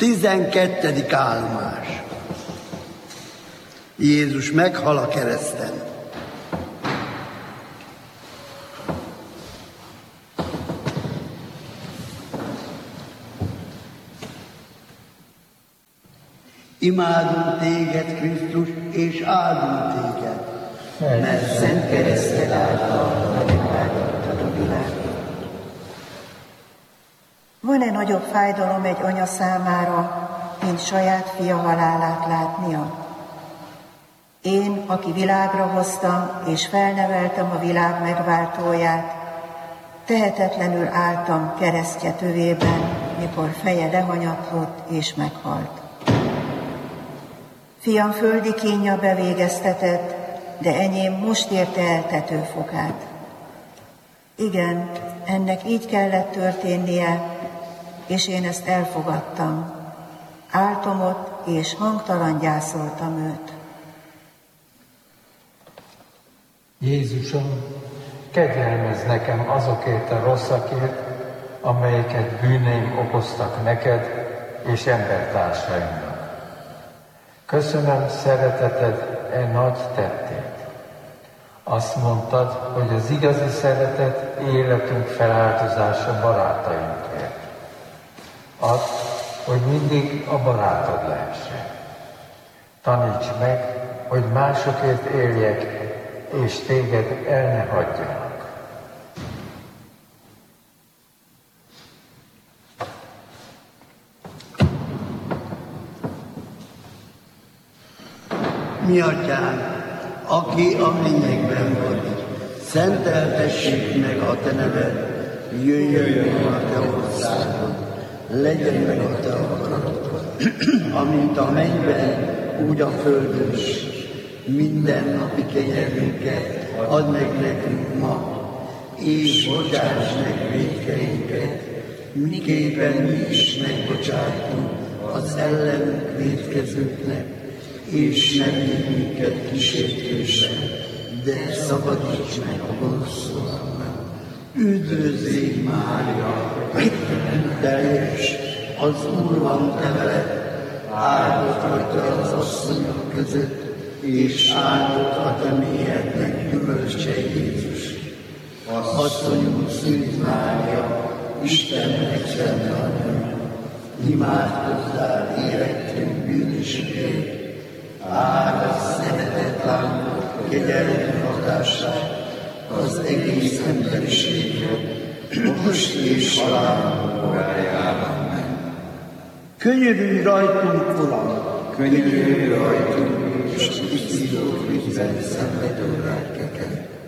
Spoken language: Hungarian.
12. állomás. Jézus meghal a kereszten. Imádunk téged, Krisztus, és áldunk téged, mert szent kereszted által megváltottad a világot. Van-e nagyobb fájdalom egy anya számára, mint saját fia halálát látnia? Én, aki világra hoztam és felneveltem a világ megváltóját, tehetetlenül álltam keresztje tövében, mikor feje lehanyatlott és meghalt. Fiam földi kínja bevégeztetett, de enyém most érte el tetőfokát. Igen, ennek így kellett történnie, és én ezt elfogadtam. Álltam ott, és hangtalan gyászoltam őt. Jézusom, kegyelmezz nekem azokért a rosszakért, amelyeket bűneim okoztak neked és embertársaimnak. Köszönöm szereteted nagy tettét. Azt mondtad, hogy az igazi szeretet életünk feláldozása barátainkért. Add, hogy mindig a barátod lehessek. Taníts meg, hogy másokért éljek, és téged el ne hagyjanak. Mi atyánk, aki a mennyekben vagy, szenteltessék meg a te neved, jöjjön meg a te országod, legyen meg a te akaratod, amint a mennyben, úgy a földön is. Minden napi kenyerünket add meg nekünk ma, és bocsáss meg vétkeinket, miképpen mi is megbocsájtunk az ellenünk vétkezőknek, és ne vigy minket kísértésre, de szabadíts meg a gonosztól. Üdvözlégy Mária, teljes, az Úr van te veled, áldott vagy te az asszonyok között, és áldott a te méhednek gyümölcse Jézus. Asszonyunk Szűz Mária, Istennek szent anyja, imádkozzál érettünk bűnösökért, áldott szeretett lángok kegyelmi hatását az egész emberiségre, most és halálunk órájában meg. Könyörülj rajtunk, Uram! Könyörülj rajtunk, és tisztított vízben szenvedő lelkeket.